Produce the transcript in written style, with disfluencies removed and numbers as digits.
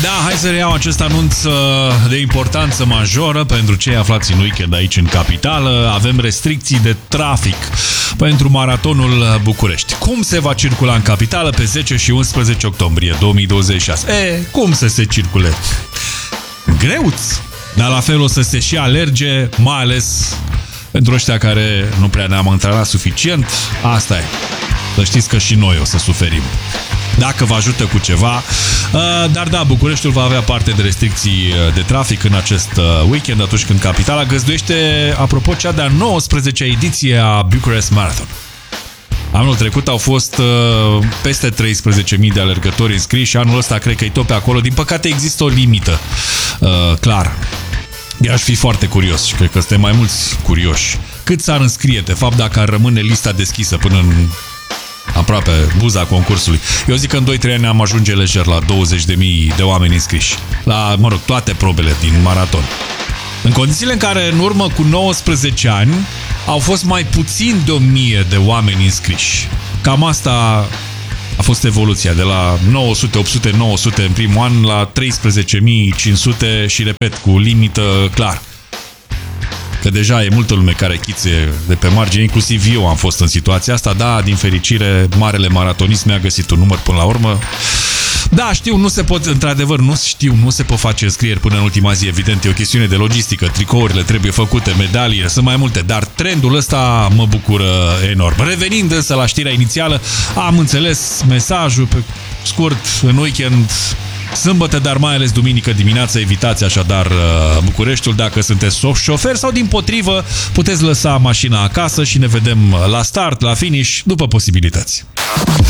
Da, hai să reiau acest anunț de importanță majoră pentru cei aflați în weekend aici în capitală. Avem restricții de trafic pentru maratonul București. Cum se va circula în capitală pe 10 și 11 octombrie 2026? Cum să se circule? Greuț, dar la fel o să se și alerge, mai ales pentru ăștia care nu prea ne-am antrenat suficient. Asta e. Să știți că și noi o să suferim, dacă vă ajută cu ceva. Dar da, Bucureștiul va avea parte de restricții de trafic în acest weekend, atunci când capitala găzduiește, apropo, cea de-a 19-a ediție a Bucharest Marathon. Anul trecut au fost peste 13.000 de alergători înscriși, anul ăsta cred că e tot pe acolo. Din păcate există o limită, clar. Eu aș fi foarte curios și cred că suntem mai mulți curioși. Cât s-ar înscrie, de fapt, dacă ar rămâne lista deschisă până în aproape buza concursului? Eu zic că în 2-3 ani am ajunge lejer la 20.000 de oameni înscriși la, toate probele din maraton. În condițiile în care în urmă cu 19 ani au fost mai puțin de 1.000 de oameni înscriși. Cam asta a fost evoluția, de la 900, 800, 900 în primul an la 13.500 și, repet, cu limită clar. Că deja e multă lume care chițe de pe margine, inclusiv eu am fost în situația asta. Da, din fericire, marele maratonism mi-a găsit un număr până la urmă. Da, știu, nu se pot, într-adevăr, nu se pot face înscrieri până în ultima zi, evident, e o chestiune de logistică, tricourile trebuie făcute, medaliile, sunt mai multe, dar trendul ăsta mă bucură enorm. Revenind însă la știrea inițială, am înțeles mesajul pe scurt, în weekend, sâmbătă, dar mai ales duminică dimineața, evitați așadar Bucureștiul dacă sunteți șoferi sau dimpotrivă, puteți lăsa mașina acasă și ne vedem la start, la finish, după posibilități.